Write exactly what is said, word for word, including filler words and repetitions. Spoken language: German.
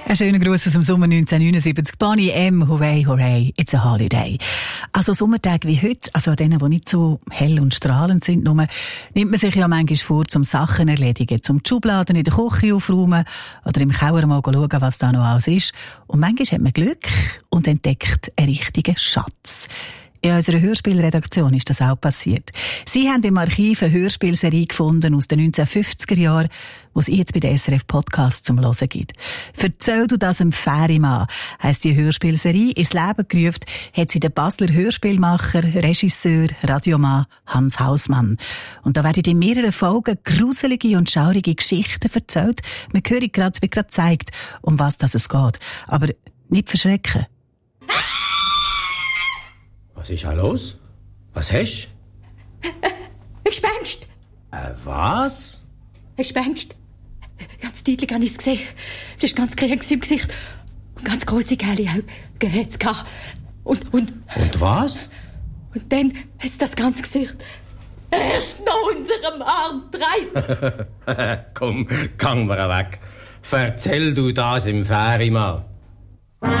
Ein schöner Gruß aus dem Sommer neunzehnhundertneunundsiebzig. Boney M. Hooray, hooray, it's a holiday. Also Sommertage wie heute, also an denen, die nicht so hell und strahlend sind, nur, nimmt man sich ja manchmal vor, zum Sachen erledigen, zum die Schubladen in der Küche aufräumen oder im Keller mal schauen, was da noch alles ist. Und manchmal hat man Glück und entdeckt einen richtigen Schatz. In unserer Hörspielredaktion ist das auch passiert. Sie haben im Archiv eine Hörspielserie gefunden aus den neunzehnhundertfünfziger Jahren, die es jetzt bei den S R F Podcast zum Hören gibt. «Verzähl du das em Färimann» heisst die Hörspielserie. Ins Leben gerufen hat sie der Basler Hörspielmacher, Regisseur, Radiomann Hans Hausmann. Und da werden in mehreren Folgen gruselige und schaurige Geschichten erzählt. Man hört gerade, es wird gerade gezeigt, um was das es geht. Aber nicht verschrecken. Was ist da los? Was hast du? Ein Gespenst. Äh, was? Ein Gespenst. Ganz deutlich habe ich es gesehen. Es war ganz grün im Gesicht. Und ganz grosse gelbe Augen hat es gehabt. Und, und... Und was? Und dann hat es das ganze Gesicht erst noch unter dem Arm gedreht. Komm, gang mir weg. Erzähl du das im Färimann.